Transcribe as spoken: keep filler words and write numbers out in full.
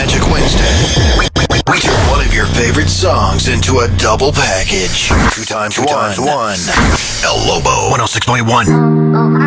Magic Wednesday. We, we, we turn one of your favorite songs into a double package. Two times, two times one. El Lobo, one oh six point one.